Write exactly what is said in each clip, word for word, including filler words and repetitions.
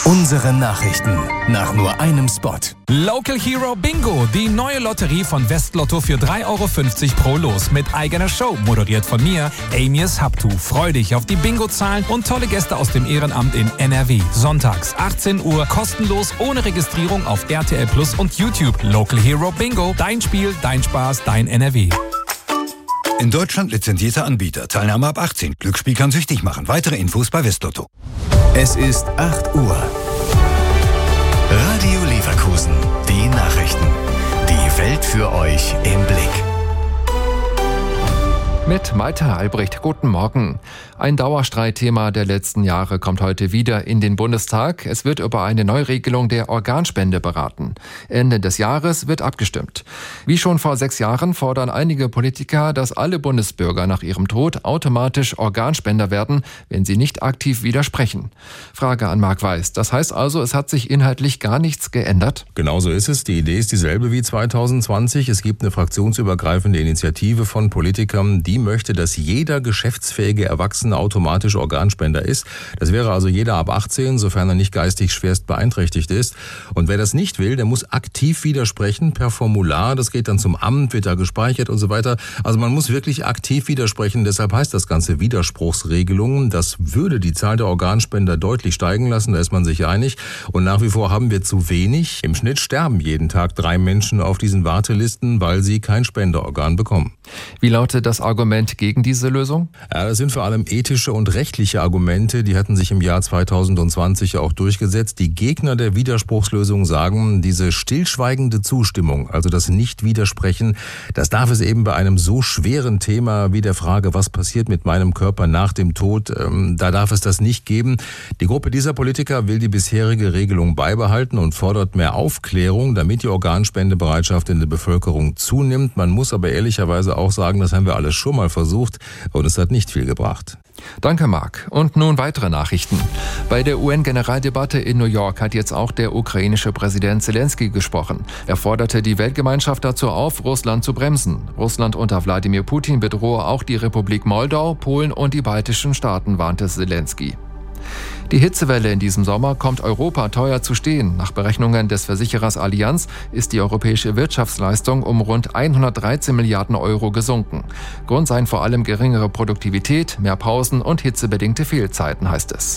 Unsere Nachrichten nach nur einem Spot. Local Hero Bingo, die neue Lotterie von Westlotto für drei Euro fünfzig pro Los mit eigener Show, moderiert von mir, Amias Habtu. Freu dich auf die Bingo-Zahlen und tolle Gäste aus dem Ehrenamt in N R W. Sonntags achtzehn Uhr, kostenlos, ohne Registrierung auf R T L Plus und YouTube. Local Hero Bingo, dein Spiel, dein Spaß, dein N R W. In Deutschland lizenzierter Anbieter. Teilnahme ab achtzehn. Glücksspiel kann süchtig machen. Weitere Infos bei Westlotto. Es ist acht Uhr. Radio Leverkusen. Die Nachrichten. Die Welt für euch im Blick. Mit Malte Albrecht, guten Morgen. Ein Dauerstreitthema der letzten Jahre kommt heute wieder in den Bundestag. Es wird über eine Neuregelung der Organspende beraten. Ende des Jahres wird abgestimmt. Wie schon vor sechs Jahren fordern einige Politiker, dass alle Bundesbürger nach ihrem Tod automatisch Organspender werden, wenn sie nicht aktiv widersprechen. Frage an Marc Weiß. Das heißt also, es hat sich inhaltlich gar nichts geändert? Genau so ist es. Die Idee ist dieselbe wie zwanzig zwanzig. Es gibt eine fraktionsübergreifende Initiative von Politikern, die möchte, dass jeder geschäftsfähige Erwachsene automatisch Organspender ist. Das wäre also jeder ab achtzehn, sofern er nicht geistig schwerst beeinträchtigt ist. Und wer das nicht will, der muss aktiv widersprechen per Formular. Das geht dann zum Amt, wird da gespeichert und so weiter. Also man muss wirklich aktiv widersprechen. Deshalb heißt das Ganze Widerspruchsregelungen. Das würde die Zahl der Organspender deutlich steigen lassen. Da ist man sich einig. Und nach wie vor haben wir zu wenig. Im Schnitt sterben jeden Tag drei Menschen auf diesen Wartelisten, weil sie kein Spenderorgan bekommen. Wie lautet das Argument gegen diese Lösung? Ja, das sind vor allem ethische und rechtliche Argumente, die hatten sich im Jahr zwanzig zwanzig auch durchgesetzt. Die Gegner der Widerspruchslösung sagen, diese stillschweigende Zustimmung, also das Nicht-Widersprechen, das darf es eben bei einem so schweren Thema wie der Frage, was passiert mit meinem Körper nach dem Tod, ähm, da darf es das nicht geben. Die Gruppe dieser Politiker will die bisherige Regelung beibehalten und fordert mehr Aufklärung, damit die Organspendebereitschaft in der Bevölkerung zunimmt. Man muss aber ehrlicherweise auch sagen, das haben wir alles schon mal versucht und es hat nicht viel gebracht. Danke, Marc. Und nun weitere Nachrichten. Bei der U N-Generaldebatte in New York hat jetzt auch der ukrainische Präsident Zelensky gesprochen. Er forderte die Weltgemeinschaft dazu auf, Russland zu bremsen. Russland unter Wladimir Putin bedrohe auch die Republik Moldau, Polen und die baltischen Staaten, warnte Zelensky. Die Hitzewelle in diesem Sommer kommt Europa teuer zu stehen. Nach Berechnungen des Versicherers Allianz ist die europäische Wirtschaftsleistung um rund hundertdreizehn Milliarden Euro gesunken. Grund seien vor allem geringere Produktivität, mehr Pausen und hitzebedingte Fehlzeiten, heißt es.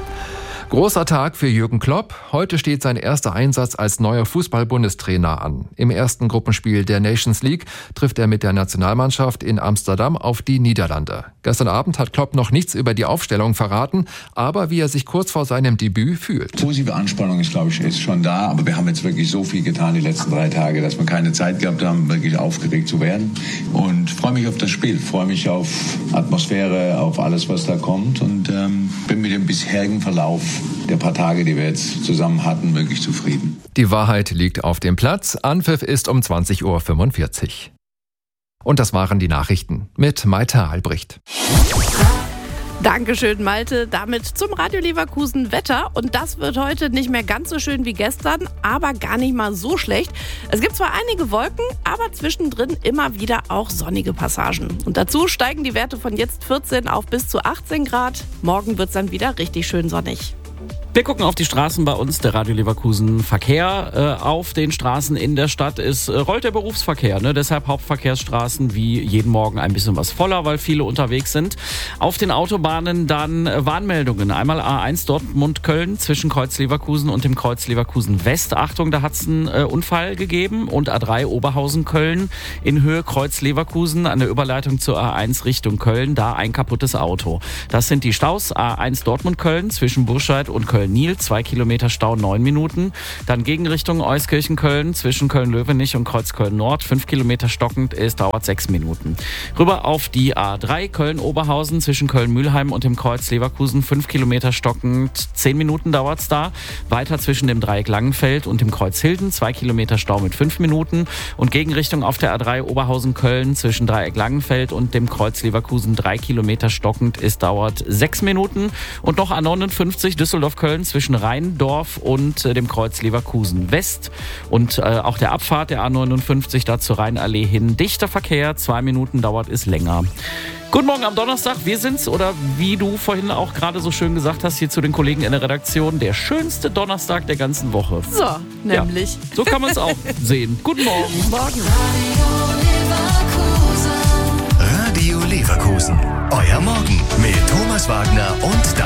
Großer Tag für Jürgen Klopp. Heute steht sein erster Einsatz als neuer Fußball-Bundestrainer an. Im ersten Gruppenspiel der Nations League trifft er mit der Nationalmannschaft in Amsterdam auf die Niederlande. Gestern Abend hat Klopp noch nichts über die Aufstellung verraten, aber wie er sich kurz vor seinem Debüt fühlt. Positive Anspannung ist, glaube ich, ist schon da, aber wir haben jetzt wirklich so viel getan die letzten drei Tage, dass wir keine Zeit gehabt haben, wirklich aufgeregt zu werden. Und freue mich auf das Spiel, freue mich auf Atmosphäre, auf alles, was da kommt und ähm, bin mit dem bisherigen Verlauf der paar Tage, die wir jetzt zusammen hatten, wirklich zufrieden. Die Wahrheit liegt auf dem Platz. Anpfiff ist um zwanzig Uhr fünfundvierzig. Und das waren die Nachrichten mit Malte Albrecht. Dankeschön, Malte. Damit zum Radio Leverkusen Wetter. Und das wird heute nicht mehr ganz so schön wie gestern, aber gar nicht mal so schlecht. Es gibt zwar einige Wolken, aber zwischendrin immer wieder auch sonnige Passagen. Und dazu steigen die Werte von jetzt vierzehn auf bis zu achtzehn Grad. Morgen wird es dann wieder richtig schön sonnig. Wir gucken auf die Straßen bei uns, der Radio Leverkusen Verkehr. Äh, auf den Straßen in der Stadt ist, äh, rollt der Berufsverkehr. Ne? Deshalb Hauptverkehrsstraßen wie jeden Morgen ein bisschen was voller, weil viele unterwegs sind. Auf den Autobahnen dann äh, Warnmeldungen. Einmal A eins Dortmund-Köln zwischen Kreuz Leverkusen und dem Kreuz Leverkusen West. Achtung, da hat es einen äh, Unfall gegeben. Und A drei Oberhausen-Köln in Höhe Kreuz Leverkusen an der Überleitung zur A eins Richtung Köln. Da ein kaputtes Auto. Das sind die Staus. A eins Dortmund-Köln zwischen Burscheid und Köln-Nil, zwei Kilometer Stau, neun Minuten. Dann Gegenrichtung Euskirchen-Köln zwischen Köln-Löwenich und Kreuz-Köln-Nord, fünf Kilometer stockend, es dauert sechs Minuten. Rüber auf die A drei Köln-Oberhausen zwischen Köln-Mühlheim und dem Kreuz Leverkusen, fünf Kilometer stockend, zehn Minuten dauert es da. Weiter zwischen dem Dreieck Langenfeld und dem Kreuz Hilden, zwei Kilometer Stau mit fünf Minuten. Und Gegenrichtung auf der A drei Oberhausen-Köln zwischen Dreieck Langenfeld und dem Kreuz Leverkusen, drei Kilometer stockend, es dauert sechs Minuten. Und noch A neunundfünfzig Düsseldorf-Köln Köln zwischen Rheindorf und äh, dem Kreuz Leverkusen West. Und äh, auch der Abfahrt der A neunundfünfzig da zur Rheinallee hin. Dichter Verkehr, zwei Minuten dauert es länger. Guten Morgen am Donnerstag. Wir sind's, oder wie du vorhin auch gerade so schön gesagt hast, hier zu den Kollegen in der Redaktion, der schönste Donnerstag der ganzen Woche. So, nämlich. Ja, so kann man es auch sehen. Guten Morgen. Morgen. Radio Leverkusen. Euer Morgen mit Thomas Wagner und